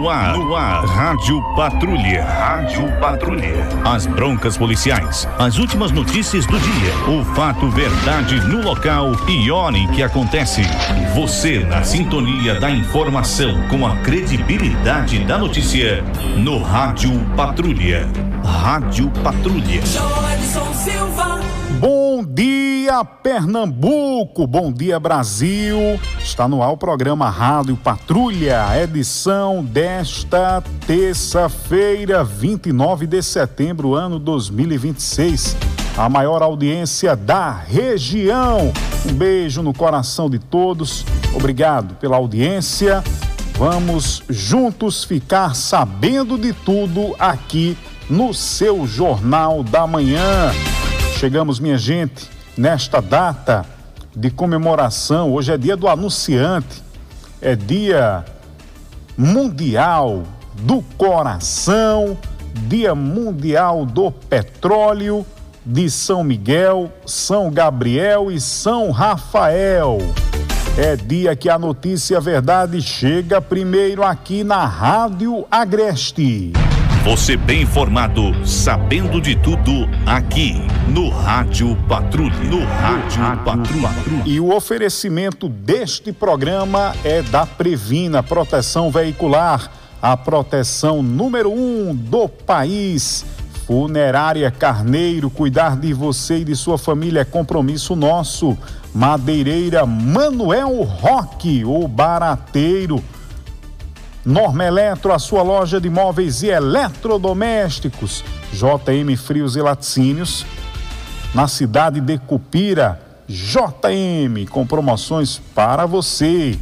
No ar, Rádio Patrulha. As broncas policiais, as últimas notícias do dia, o fato, verdade no local e hora em que acontece. Você na sintonia da informação com a credibilidade da notícia no Rádio Patrulha. Rádio Patrulha. Joelson Silva. Bom dia, Pernambuco, bom dia, Brasil. Está no ar o programa Rádio Patrulha, edição desta terça-feira, 29 de setembro, ano 2026. A maior audiência da região. Um beijo no coração de todos. Obrigado pela audiência. Vamos juntos ficar sabendo de tudo aqui no seu Jornal da Manhã. Chegamos, minha gente, nesta data de comemoração. Hoje é dia do anunciante, é dia mundial do coração, dia mundial do petróleo, de São Miguel, São Gabriel e São Rafael. É dia que a notícia verdade chega primeiro aqui na Rádio Agreste. Você bem informado, sabendo de tudo, aqui no Rádio Patrulha. E o oferecimento deste programa é da Previna Proteção Veicular, a proteção número 1 do país. Funerária Carneiro, cuidar de você e de sua família é compromisso nosso. Madeireira Manuel Roque, o barateiro. Norma Eletro, a sua loja de móveis e eletrodomésticos. JM Frios e Laticínios, na cidade de Cupira. JM, com promoções para você.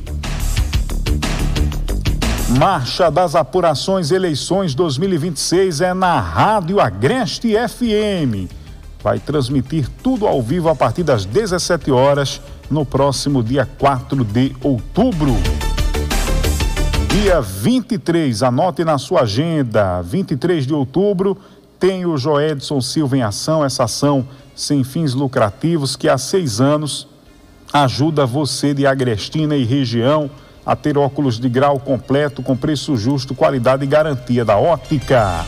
Marcha das Apurações Eleições 2026 é na Rádio Agreste FM. Vai transmitir tudo ao vivo a partir das 17 horas no próximo dia 4 de outubro. Dia 23, anote na sua agenda, 23 de outubro, tem o Joedson Silva em ação, essa ação sem fins lucrativos que há 6 anos ajuda você de Agrestina e região a ter óculos de grau completo com preço justo, qualidade e garantia da Ótica.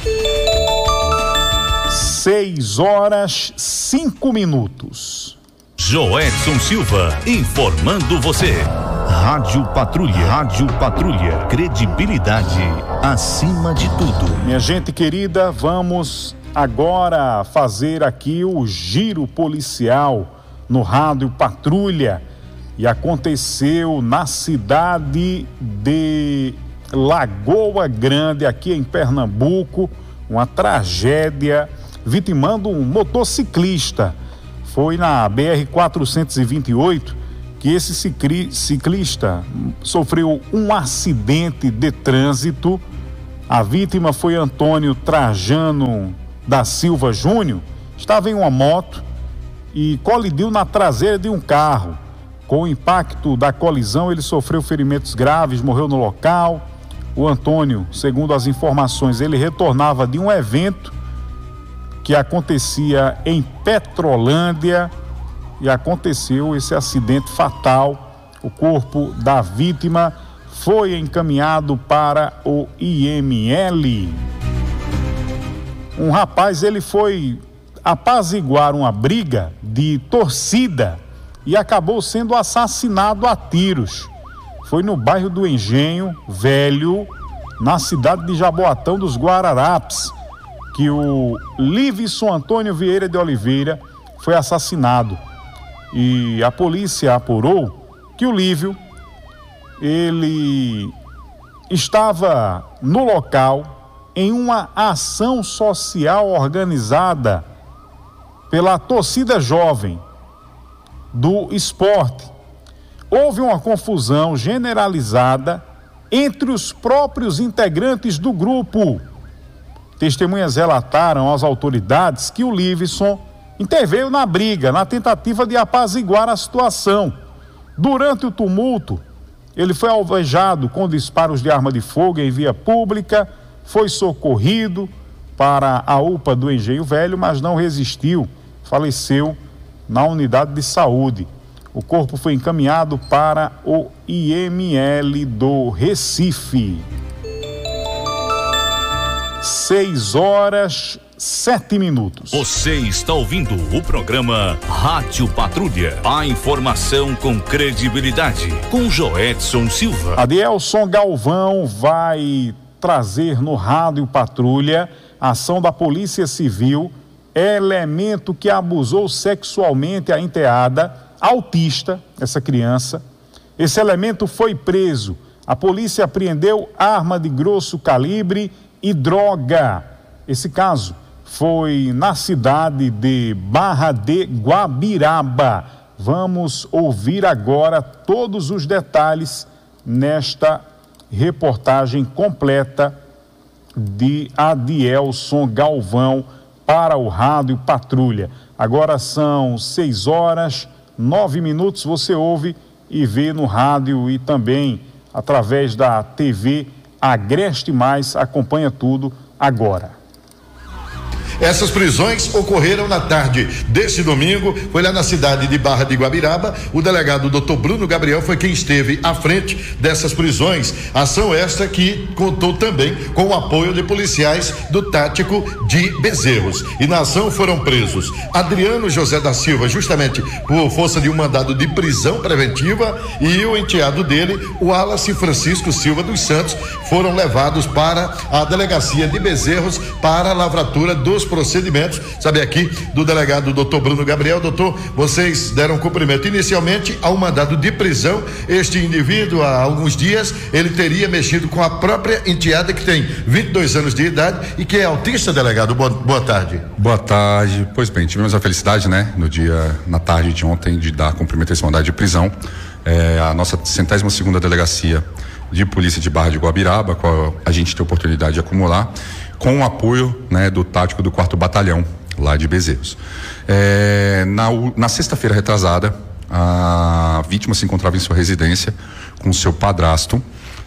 6h05. Joedson Silva, informando você. Rádio Patrulha, credibilidade acima de tudo. Minha gente querida, vamos agora fazer aqui o giro policial no Rádio Patrulha. E aconteceu na cidade de Lagoa Grande, aqui em Pernambuco, uma tragédia vitimando um motociclista. Foi na BR-428 que esse ciclista sofreu um acidente de trânsito. A vítima foi Antônio Trajano da Silva Júnior. Estava em uma moto e colidiu na traseira de um carro. Com o impacto da colisão, ele sofreu ferimentos graves, morreu no local. O Antônio, segundo as informações, ele retornava de um evento que acontecia em Petrolândia e aconteceu esse acidente fatal. O corpo da vítima foi encaminhado para o IML. Um rapaz, ele foi apaziguar uma briga de torcida e acabou sendo assassinado a tiros. Foi no bairro do Engenho Velho, na cidade de Jaboatão dos Guararapes, que o Livison Antônio Vieira de Oliveira foi assassinado. E a polícia apurou que o Lívio, ele estava no local em uma ação social organizada pela torcida jovem do esporte. Houve uma confusão generalizada entre os próprios integrantes do grupo. Testemunhas relataram às autoridades que o Livison interveio na briga, na tentativa de apaziguar a situação. Durante o tumulto, ele foi alvejado com disparos de arma de fogo em via pública, foi socorrido para a UPA do Engenho Velho, mas não resistiu, faleceu na unidade de saúde. O corpo foi encaminhado para o IML do Recife. 6h07. Você está ouvindo o programa Rádio Patrulha. A informação com credibilidade, com Joedson Silva. Adielson Galvão vai trazer no Rádio Patrulha a ação da Polícia Civil, elemento que abusou sexualmente a enteada, autista, essa criança. Esse elemento foi preso. A polícia apreendeu arma de grosso calibre e droga. Esse caso foi na cidade de Barra de Guabiraba. Vamos ouvir agora todos os detalhes nesta reportagem completa de Adielson Galvão para o Rádio Patrulha. Agora são 6h09. Você ouve e vê no rádio e também através da TV Agreste Mais. Acompanha tudo agora. Essas prisões ocorreram na tarde deste domingo, foi lá na cidade de Barra de Guabiraba. O delegado Dr. Bruno Gabriel foi quem esteve à frente dessas prisões. Ação esta que contou também com o apoio de policiais do Tático de Bezerros. E na ação foram presos Adriano José da Silva, justamente por força de um mandado de prisão preventiva, e o enteado dele, o Wallace Francisco Silva dos Santos, foram levados para a delegacia de Bezerros para a lavratura dos procedimentos. Sabe, aqui do delegado Dr. Bruno Gabriel. Doutor, vocês deram cumprimento inicialmente ao mandado de prisão. Este indivíduo, há alguns dias, ele teria mexido com a própria enteada, que tem 22 anos de idade e que é autista. Delegado, boa tarde. Boa tarde. Pois bem, tivemos a felicidade, né, na tarde de ontem, de dar cumprimento a esse mandado de prisão. A nossa 102ª delegacia de polícia de Barra de Guabiraba, a qual a gente tem a oportunidade de acumular, com o apoio, né, do tático do 4º Batalhão, lá de Bezerros. Na sexta-feira retrasada, a vítima se encontrava em sua residência com seu padrasto,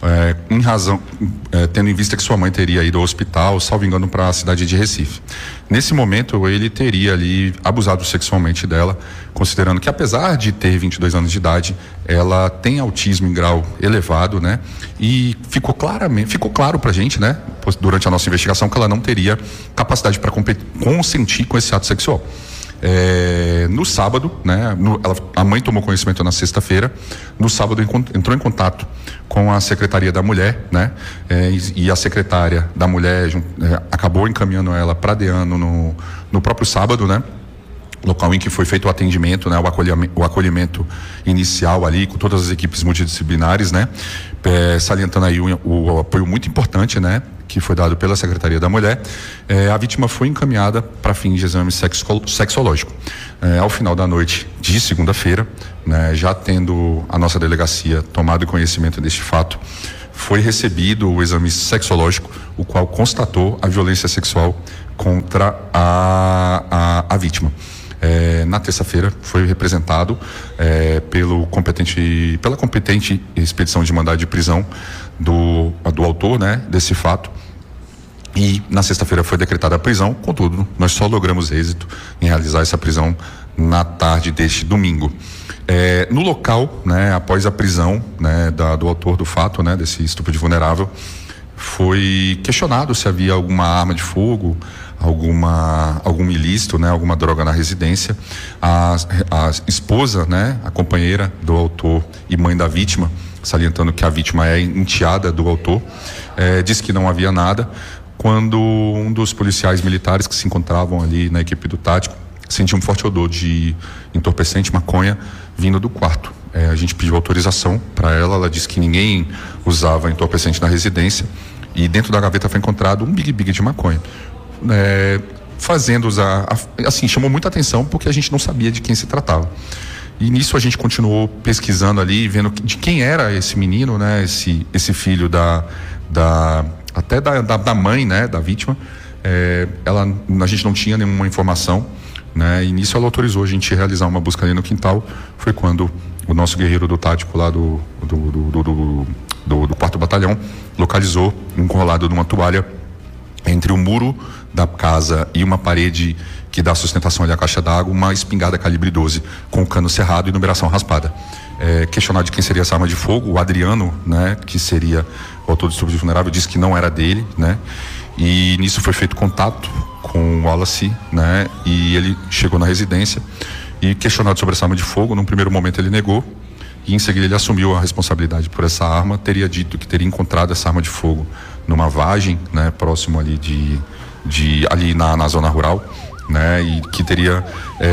tendo em vista que sua mãe teria ido ao hospital, salvo engano, para a cidade de Recife. Nesse momento, ele teria ali abusado sexualmente dela, considerando que, apesar de ter 22 anos de idade, ela tem autismo em grau elevado, né? E ficou claro pra gente, né, durante a nossa investigação, que ela não teria capacidade para consentir com esse ato sexual. No sábado, né, a mãe tomou conhecimento na sexta-feira. No sábado entrou em contato com a Secretaria da Mulher, né, e a secretária da Mulher acabou encaminhando ela para DEANO no próprio sábado, né, local em que foi feito o atendimento, né, o acolhimento inicial ali com todas as equipes multidisciplinares, né, salientando aí o apoio muito importante, né, que foi dado pela Secretaria da Mulher. A vítima foi encaminhada para fim de exame sexológico. Ao final da noite de segunda-feira, né, já tendo a nossa delegacia tomado conhecimento deste fato, foi recebido o exame sexológico, o qual constatou a violência sexual contra a vítima. Na terça-feira foi representado pela competente expedição de mandado de prisão do autor, né, desse fato, e na sexta-feira foi decretada a prisão. Contudo, nós só logramos êxito em realizar essa prisão na tarde deste domingo. No local, né, após a prisão, né, do autor do fato, né, desse estupro de vulnerável, foi questionado se havia alguma arma de fogo, algum ilícito, né, alguma droga na residência. A esposa, né, a companheira do autor e mãe da vítima, salientando que a vítima é enteada do autor, disse que não havia nada, quando um dos policiais militares que se encontravam ali na equipe do tático sentiu um forte odor de entorpecente, maconha, vindo do quarto. A gente pediu autorização para ela disse que ninguém usava entorpecente na residência, e dentro da gaveta foi encontrado um big de maconha. Assim, chamou muita atenção porque a gente não sabia de quem se tratava. E nisso a gente continuou pesquisando ali, vendo de quem era esse menino, né, esse filho da mãe, né, da vítima. A gente não tinha nenhuma informação, né, e nisso ela autorizou a gente realizar uma busca ali no quintal. Foi quando o nosso guerreiro do tático lá do 4º Batalhão localizou, enrolado numa toalha entre o muro da casa e uma parede que dá sustentação ali à caixa d'água, uma espingarda calibre 12 com cano cerrado e numeração raspada. Questionado de quem seria essa arma de fogo, o Adriano, né, que seria o autor do estupro de vulnerável, disse que não era dele, né, E nisso foi feito contato com o Wallace, né? E ele chegou na residência e, questionado sobre essa arma de fogo, num primeiro momento ele negou, e em seguida ele assumiu a responsabilidade por essa arma, teria dito que teria encontrado essa arma de fogo numa vagem, né? Próximo ali ali na zona rural, né? E que teria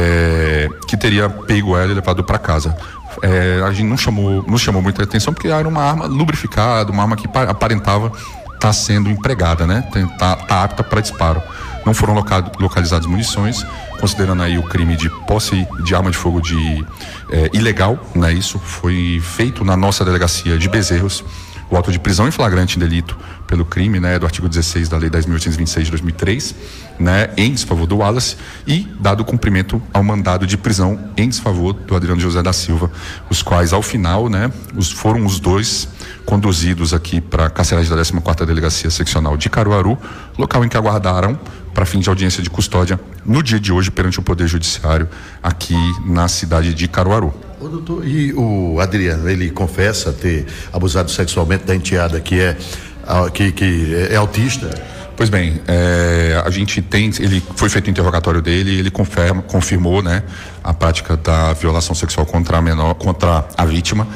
pego ela e levado para casa. A gente não chamou muita atenção porque era uma arma lubrificada, uma arma que aparentava estar sendo empregada, né? Tá apta para disparo. Não foram localizadas munições, considerando aí o crime de posse de arma de fogo ilegal, né? Isso foi feito na nossa delegacia de Bezerros. O auto de prisão em flagrante delito pelo crime, né, do artigo 16 da Lei 10.826 de 2003, né, em desfavor do Wallace, e dado cumprimento ao mandado de prisão em desfavor do Adriano José da Silva, os quais, ao final, né, foram os dois conduzidos aqui para a carceragem da 14ª Delegacia Seccional de Caruaru, local em que aguardaram para fim de audiência de custódia no dia de hoje perante o Poder Judiciário aqui na cidade de Caruaru. Ô, doutor, e o Adriano, ele confessa ter abusado sexualmente da enteada que é autista? Pois bem, ele foi feito o interrogatório dele e ele confirmou, né, a prática da violação sexual contra a vítima,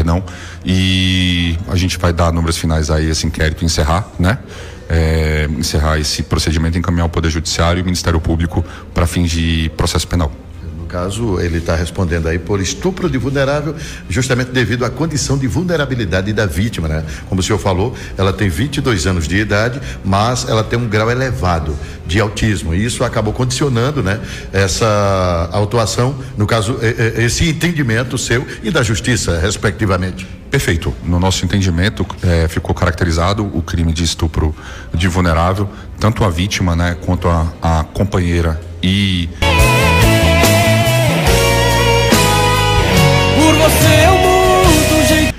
e a gente vai dar números finais a esse inquérito e encerrar, né? Encerrar esse procedimento e encaminhar ao Poder Judiciário e o Ministério Público para fins de processo penal. No caso, ele está respondendo aí por estupro de vulnerável, justamente devido à condição de vulnerabilidade da vítima, né? Como o senhor falou, ela tem 22 anos de idade, mas ela tem um grau elevado de autismo, e isso acabou condicionando, né, essa autuação, no caso, esse entendimento seu e da justiça, respectivamente. Perfeito. No nosso entendimento, ficou caracterizado o crime de estupro de vulnerável, tanto a vítima, né, quanto a companheira e... Por você eu mudo jeito.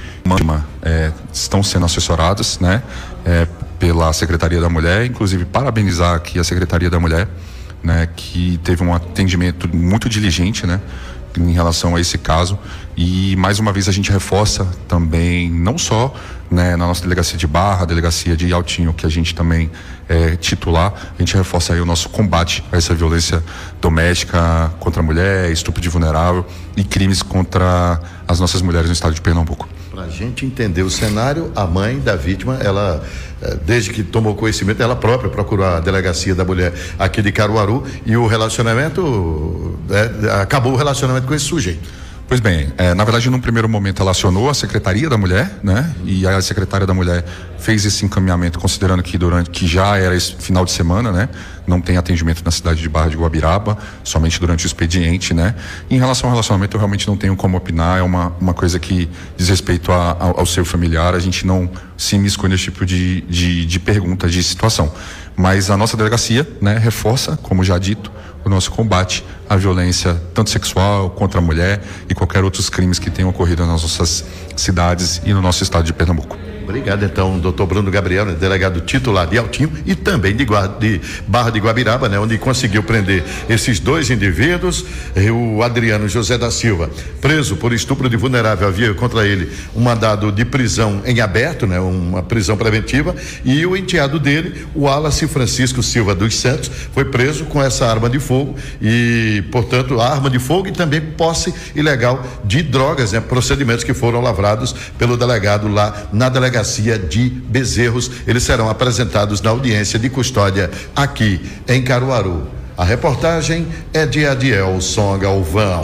Estão sendo assessoradas, né, pela Secretaria da Mulher, inclusive parabenizar aqui a Secretaria da Mulher, né, que teve um atendimento muito diligente, né, em relação a esse caso. E mais uma vez a gente reforça também, não só, né, na nossa delegacia de Barra, a delegacia de Altinho, que a gente também é titular, a gente reforça aí o nosso combate a essa violência doméstica contra a mulher, estupro de vulnerável e crimes contra as nossas mulheres no estado de Pernambuco. Para a gente entender o cenário, a mãe da vítima, ela, desde que tomou conhecimento, ela própria procurou a delegacia da mulher aqui de Caruaru, e o relacionamento, acabou o relacionamento com esse sujeito. Pois bem, na verdade, num primeiro momento ela acionou a Secretaria da Mulher, né? E a Secretária da Mulher fez esse encaminhamento, considerando que já era esse final de semana, né? Não tem atendimento na cidade de Barra de Guabiraba, somente durante o expediente, né? Em relação ao relacionamento, eu realmente não tenho como opinar, é uma coisa que diz respeito ao seu familiar, a gente não se miscui nesse tipo de pergunta, de situação. Mas a nossa delegacia, né, reforça, como já dito, o nosso combate à violência, tanto sexual contra a mulher e qualquer outros crimes que tenham ocorrido nas nossas cidades e no nosso estado de Pernambuco. Obrigado, então, doutor Bruno Gabriel, né, delegado titular de Altinho e também de Barra de Guabiraba, né, onde conseguiu prender esses dois indivíduos. O Adriano José da Silva, preso por estupro de vulnerável, havia contra ele um mandado de prisão em aberto, né, uma prisão preventiva, e o enteado dele, o Wallace Francisco Silva dos Santos, foi preso com essa arma de fogo e, portanto, a arma de fogo e também posse ilegal de drogas, né, procedimentos que foram lavrados pelo delegado lá na delegacia de Bezerros. Eles serão apresentados na audiência de custódia aqui em Caruaru. A reportagem é de Adielson Galvão.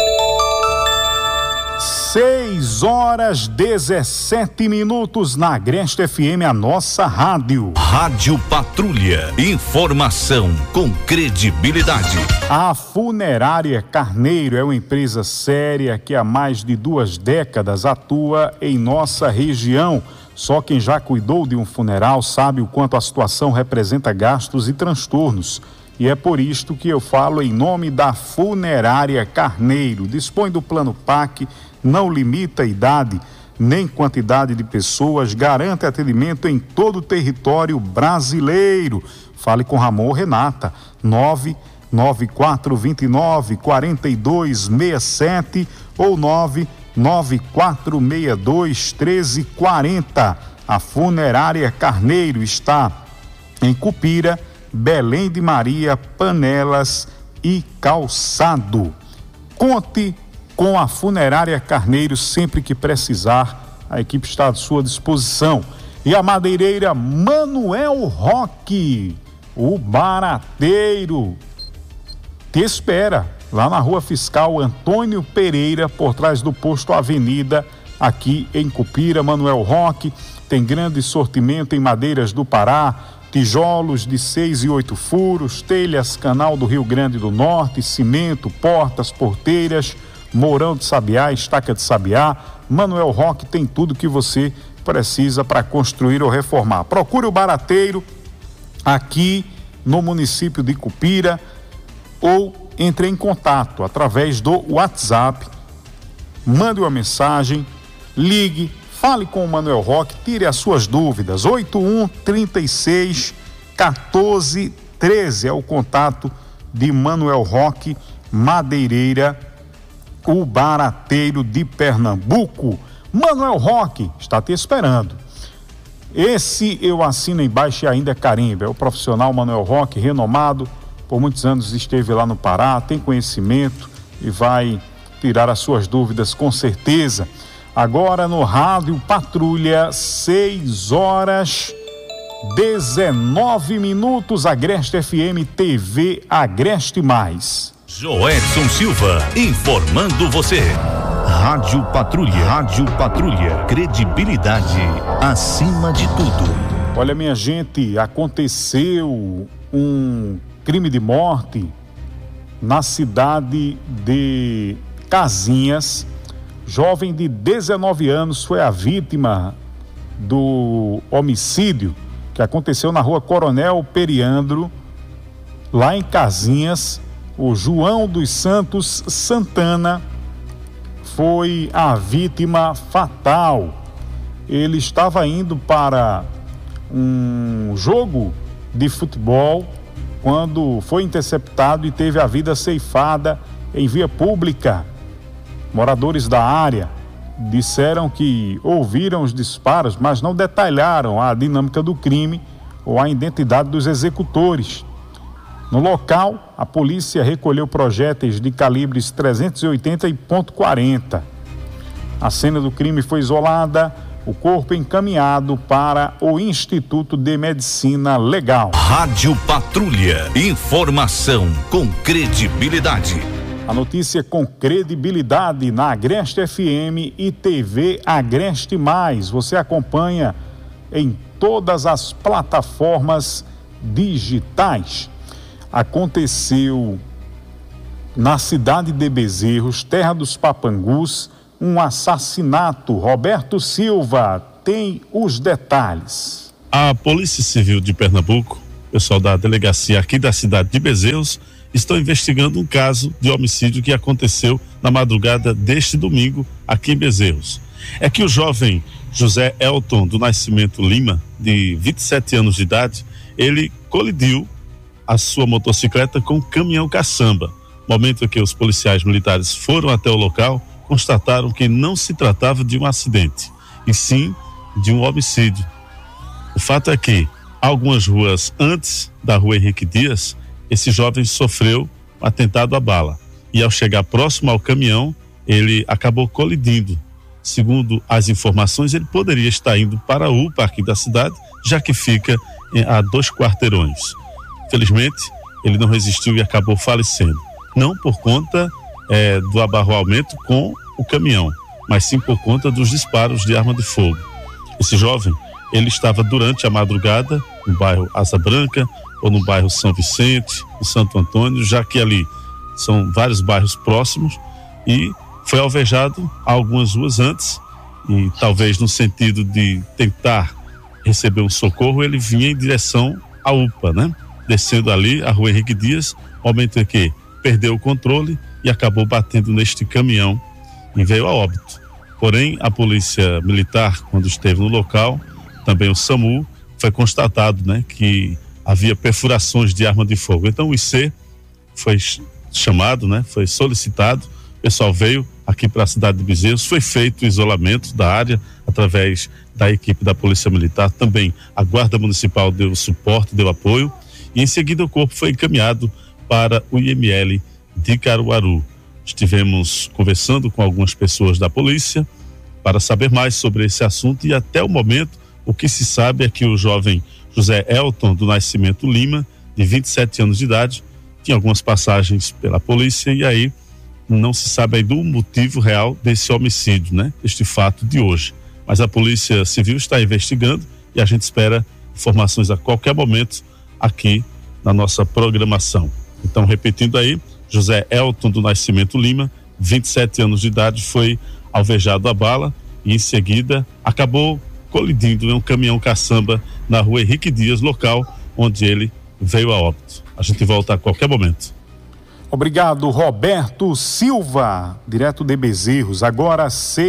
6h17 na Agreste FM, a nossa rádio. Rádio Patrulha. Informação com credibilidade. A Funerária Carneiro é uma empresa séria que há mais de 2 décadas atua em nossa região. Só quem já cuidou de um funeral sabe o quanto a situação representa gastos e transtornos. E é por isto que eu falo em nome da Funerária Carneiro. Dispõe do plano PAC, não limita a idade nem quantidade de pessoas, garante atendimento em todo o território brasileiro. Fale com Ramon ou Renata, 99429-4267 ou 99462-1340. A Funerária Carneiro está em Cupira, Belém de Maria, Panelas e Calçado. Conte com a Funerária Carneiro sempre que precisar, a equipe está à sua disposição. E a madeireira Manuel Roque, o barateiro, te espera lá na Rua Fiscal Antônio Pereira, por trás do posto Avenida, aqui em Cupira. Manuel Roque tem grande sortimento em madeiras do Pará, tijolos de 6 e 8 furos, telhas canal do Rio Grande do Norte, cimento, portas, porteiras, mourão de sabiá, estaca de sabiá. Manuel Roque tem tudo que você precisa para construir ou reformar. Procure o barateiro aqui no município de Cupira ou entre em contato através do WhatsApp, mande uma mensagem, ligue, fale com o Manuel Roque, tire as suas dúvidas. 81361413 é o contato de Manuel Roque, madeireira, o barateiro de Pernambuco. Manuel Roque está te esperando. Esse eu assino embaixo e ainda carimbo. É o profissional Manuel Roque, renomado, por muitos anos esteve lá no Pará, tem conhecimento e vai tirar as suas dúvidas com certeza. Agora no Rádio Patrulha, 6h19, Agreste FM TV Agreste Mais. Joedson Silva, informando você. Rádio Patrulha, credibilidade acima de tudo. Olha, minha gente, aconteceu um crime de morte na cidade de Casinhas. Jovem de 19 anos foi a vítima do homicídio que aconteceu na Rua Coronel Periandro, lá em Casinhas. O João dos Santos Santana foi a vítima fatal. Ele estava indo para um jogo de futebol quando foi interceptado e teve a vida ceifada em via pública. Moradores da área disseram que ouviram os disparos, mas não detalharam a dinâmica do crime ou a identidade dos executores. No local, a polícia recolheu projéteis de calibres 380 e .40. A cena do crime foi isolada, o corpo encaminhado para o Instituto de Medicina Legal. Rádio Patrulha, informação com credibilidade. A notícia com credibilidade na Agreste FM e TV Agreste Mais. Você acompanha em todas as plataformas digitais. Aconteceu na cidade de Bezerros, terra dos Papangus, um assassinato. Roberto Silva tem os detalhes. A Polícia Civil de Pernambuco, pessoal da delegacia aqui da cidade de Bezerros, estão investigando um caso de homicídio que aconteceu na madrugada deste domingo aqui em Bezerros. É que o jovem José Elton do Nascimento Lima, de 27 anos de idade, ele colidiu a sua motocicleta com um caminhão caçamba. Momento em que os policiais militares foram até o local, constataram que não se tratava de um acidente, e sim de um homicídio. O fato é que, algumas ruas antes da rua Henrique Dias, esse jovem sofreu um atentado à bala. E ao chegar próximo ao caminhão, ele acabou colidindo. Segundo as informações, ele poderia estar indo para o parque da cidade, já que fica a 2 quarteirões. Felizmente, ele não resistiu e acabou falecendo. Não por conta do abarroamento com o caminhão, mas sim por conta dos disparos de arma de fogo. Esse jovem, ele estava durante a madrugada no bairro Asa Branca ou no bairro São Vicente, no Santo Antônio, já que ali são vários bairros próximos, e foi alvejado algumas ruas antes, e talvez no sentido de tentar receber um socorro, ele vinha em direção à UPA, né? Descendo ali a rua Henrique Dias, momento em que perdeu o controle e acabou batendo neste caminhão e veio a óbito. Porém, a polícia militar, quando esteve no local, também o SAMU, foi constatado, né, que havia perfurações de arma de fogo. Então o IC foi chamado, né, foi solicitado, o pessoal veio, aqui para a cidade de Bezerros. Foi feito o isolamento da área através da equipe da Polícia Militar, também a Guarda Municipal deu suporte, deu apoio, e em seguida o corpo foi encaminhado para o IML de Caruaru. Estivemos conversando com algumas pessoas da polícia para saber mais sobre esse assunto, e até o momento o que se sabe é que o jovem José Elton do Nascimento Lima, de 27 anos de idade, tinha algumas passagens pela polícia, e aí não se sabe ainda o motivo real desse homicídio, né? Este fato de hoje. Mas a Polícia Civil está investigando e a gente espera informações a qualquer momento aqui na nossa programação. Então, repetindo aí, José Elton do Nascimento Lima, 27 anos de idade, foi alvejado a bala e em seguida acabou colidindo em um caminhão caçamba na rua Henrique Dias, local onde ele veio a óbito. A gente volta a qualquer momento. Obrigado, Roberto Silva, direto de Bezerros. Agora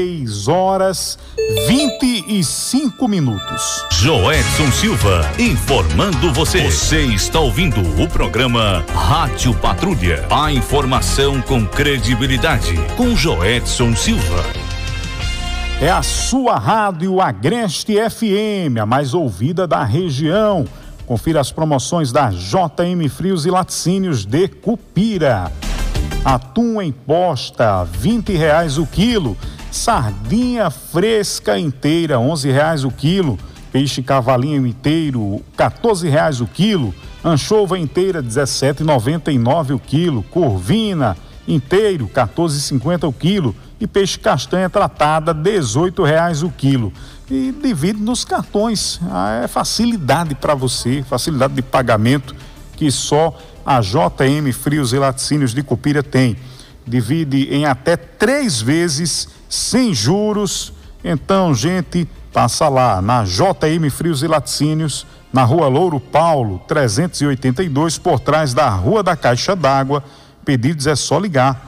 6h25. Joedson Silva, informando você. Você está ouvindo o programa Rádio Patrulha. A informação com credibilidade, com Joedson Silva. É a sua rádio Agreste FM, a mais ouvida da região. Confira as promoções da JM Frios e Laticínios de Cupira. Atum em posta, R$20 o quilo. Sardinha fresca inteira, R$11 o quilo. Peixe cavalinho inteiro, R$14 o quilo. Anchova inteira, R$17,99 o quilo. Corvina inteiro, R$14,50 o quilo. E peixe castanha tratada, R$18 o quilo. E divide nos cartões. É facilidade para você, facilidade de pagamento que só a JM Frios e Laticínios de Cupira tem. Divide em até 3 vezes, sem juros. Então, gente, passa lá na JM Frios e Laticínios, na Rua Louro Paulo, 382, por trás da Rua da Caixa d'Água. Pedidos é só ligar,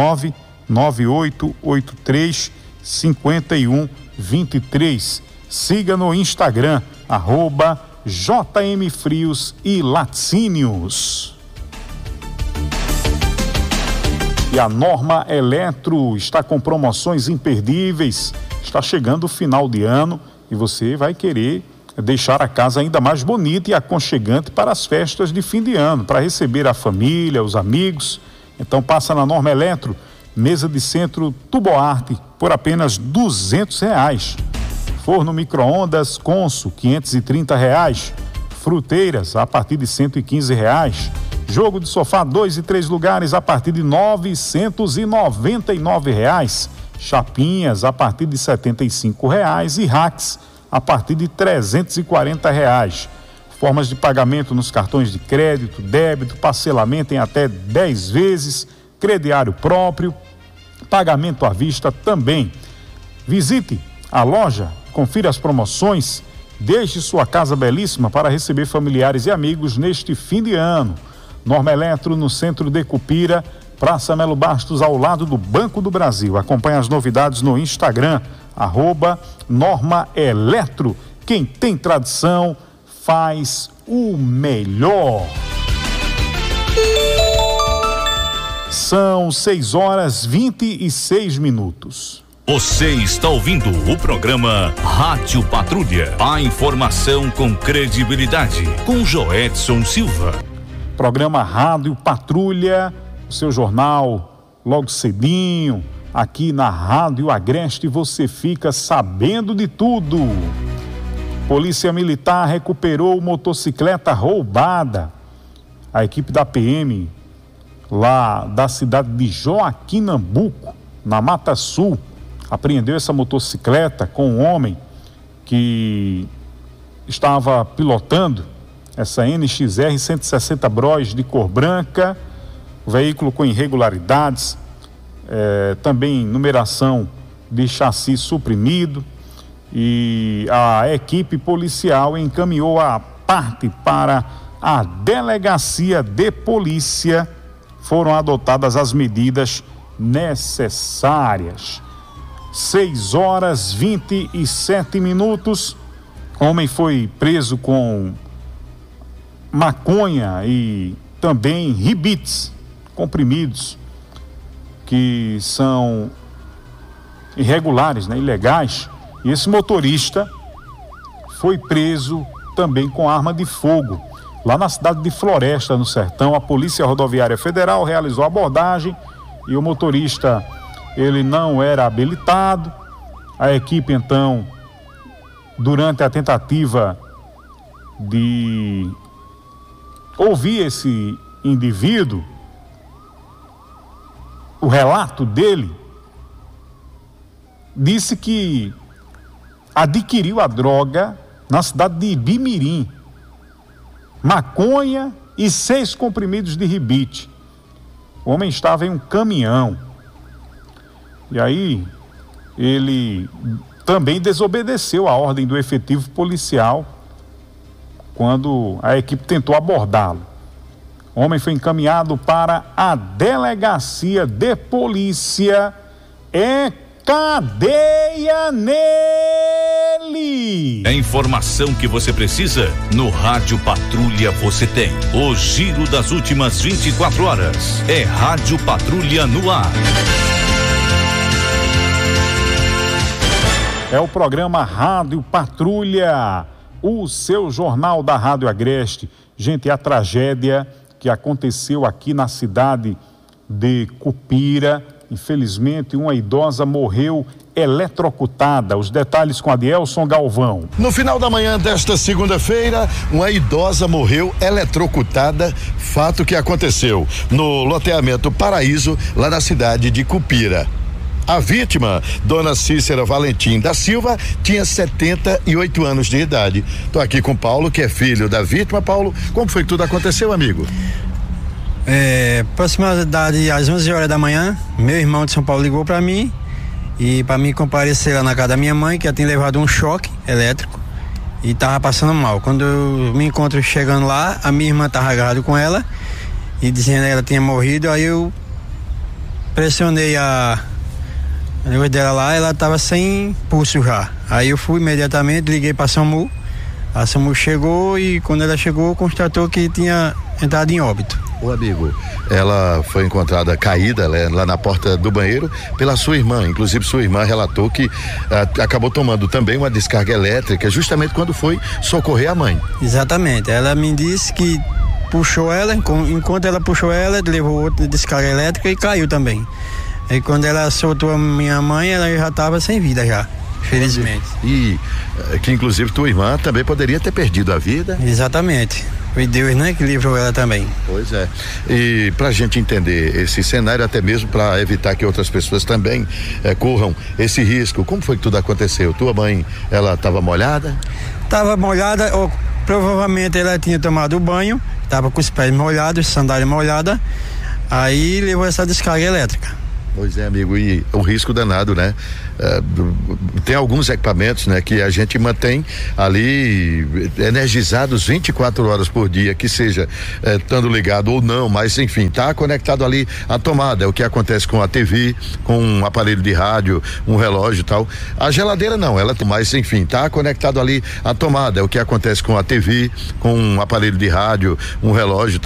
99883-5123. Siga no Instagram, @JM Frios e Laticínios. E a Norma Eletro está com promoções imperdíveis. Está chegando o final de ano e você vai querer deixar a casa ainda mais bonita e aconchegante para as festas de fim de ano, para receber a família, os amigos. Então passa na Norma Eletro. Mesa de centro Tuboarte por apenas R$200. Forno micro-ondas Consul, R$530. Fruteiras a partir de R$115. Jogo de sofá 2 e 3 lugares a partir de R$999. Chapinhas a partir de R$75 e racks a partir de R$340. Formas de pagamento nos cartões de crédito, débito, parcelamento em até 10 vezes, crediário próprio, pagamento à vista também. Visite a loja, confira as promoções, deixe sua casa belíssima para receber familiares e amigos neste fim de ano. Norma Eletro no centro de Cupira, Praça Melo Bastos, ao lado do Banco do Brasil. Acompanhe as novidades no Instagram, @Norma Eletro. Quem tem tradição faz o melhor. São 6h26. Você está ouvindo o programa Rádio Patrulha. A informação com credibilidade, com Joedson Silva. Programa Rádio Patrulha, o seu jornal, logo cedinho, aqui na Rádio Agreste você fica sabendo de tudo. Polícia Militar recuperou motocicleta roubada. A equipe da PM, lá da cidade de Joaquim Nambuco, na Mata Sul, apreendeu essa motocicleta com um homem que estava pilotando essa NXR 160 Bros de cor branca, veículo com irregularidades, também numeração de chassi suprimido, e a equipe policial encaminhou a parte para a delegacia de polícia. Foram adotadas as medidas necessárias. 6h27. Homem foi preso com maconha e também ribites, comprimidos, que são irregulares, né, ilegais. E esse motorista foi preso também com arma de fogo. Lá na cidade de Floresta, no Sertão, a Polícia Rodoviária Federal realizou a abordagem e o motorista, ele não era habilitado. A equipe, então, durante a tentativa de ouvir esse indivíduo, o relato dele, disse que adquiriu a droga na cidade de Ibimirim, maconha e 6 comprimidos de ribite. O homem estava em um caminhão. E aí, ele também desobedeceu a ordem do efetivo policial quando a equipe tentou abordá-lo. O homem foi encaminhado para a delegacia de polícia. É cadeia nele! A informação que você precisa, no Rádio Patrulha você tem. O giro das últimas 24 horas. É Rádio Patrulha no ar. É o programa Rádio Patrulha, o seu jornal da Rádio Agreste. Gente, a tragédia que aconteceu aqui na cidade de Cupira, infelizmente uma idosa morreu eletrocutada. Os detalhes com Adielson Galvão. No final da manhã desta segunda-feira, uma idosa morreu eletrocutada, fato que aconteceu no loteamento Paraíso, lá na cidade de Cupira. A vítima, dona Cícera Valentim da Silva, tinha 78 anos de idade. Estou aqui com Paulo, que é filho da vítima. Paulo, como foi que tudo aconteceu, amigo? Aproximadamente às 11 horas da manhã, meu irmão de São Paulo ligou para mim e para mim comparecer lá na casa da minha mãe, que ela tinha levado um choque elétrico e estava passando mal. Quando eu me encontro chegando lá, a minha irmã estava agarrada com ela e dizendo que ela tinha morrido. Aí eu pressionei a negócio dela lá, ela estava sem pulso já. Aí eu fui imediatamente, liguei para a SAMU. A SAMU chegou e quando ela chegou, constatou que tinha entrado em óbito. O amigo, ela foi encontrada caída lá na porta do banheiro pela sua irmã. Inclusive sua irmã relatou que acabou tomando também uma descarga elétrica justamente quando foi socorrer a mãe. Exatamente, ela me disse que puxou ela, enquanto ela puxou ela, levou outra descarga elétrica e caiu também. E quando ela soltou a minha mãe, ela já estava sem vida já, felizmente. E que inclusive tua irmã também poderia ter perdido a vida. Exatamente. Foi Deus, né, que livrou ela também. Pois é. E pra gente entender esse cenário, até mesmo para evitar que outras pessoas também corram esse risco, como foi que tudo aconteceu? Tua mãe, ela estava molhada? Estava molhada, ou provavelmente ela tinha tomado banho, estava com os pés molhados, sandália molhada, aí levou essa descarga elétrica. Pois é, amigo, e o risco danado, né? Tem alguns equipamentos, né, que a gente mantém ali energizados 24 horas por dia, que seja estando ligado ou não, mas enfim, tá conectado ali à tomada. É o que acontece com a TV, com um aparelho de rádio, um relógio e tal. A geladeira não, mas enfim, tá conectado ali à tomada. É o que acontece com a TV, com um aparelho de rádio, um relógio e tal.